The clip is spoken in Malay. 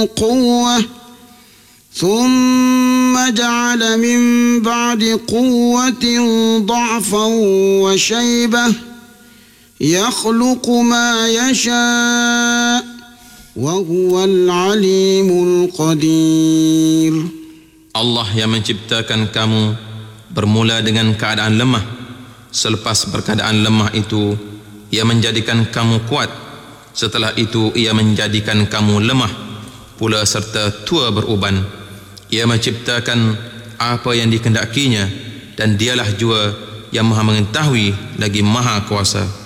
قوة ثم جعل من بعد قوة ضعفا وشيبة يخلق ما يشاء وهو العليم القدير. Allah yang menciptakan kamu bermula dengan keadaan lemah. Selepas berkeadaan lemah itu, Ia menjadikan kamu kuat. Setelah itu, Ia menjadikan kamu lemah pula serta tua beruban. Ia menciptakan apa yang dikehendakinya, dan Dialah jua yang Maha mengetahui lagi Maha kuasa.